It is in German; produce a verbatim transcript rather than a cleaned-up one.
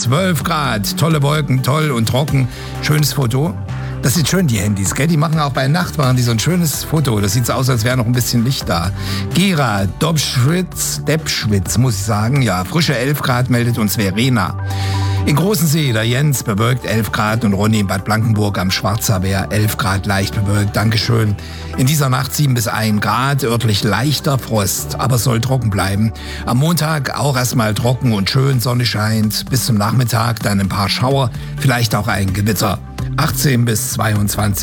zwölf Grad, tolle Wolken, toll und trocken. Schönes Foto. Das sieht schön, die Handys, gell? Die machen auch bei Nacht machen die so ein schönes Foto. Das sieht so aus, als wäre noch ein bisschen Licht da. Gera, Dobschwitz, Deppschwitz, muss ich sagen. Ja, frische elf Grad meldet uns Verena. In Großensee, der Jens, bewölkt elf Grad und Ronny in Bad Blankenburg am Schwarzer Wehr elf Grad leicht bewölkt. Dankeschön. In dieser Nacht sieben bis ein Grad, örtlich leichter Frost, aber es soll trocken bleiben. Am Montag auch erstmal trocken und schön, Sonne scheint. Bis zum Nachmittag dann ein paar Schauer, vielleicht auch ein Gewitter. achtzehn bis zweiundzwanzig.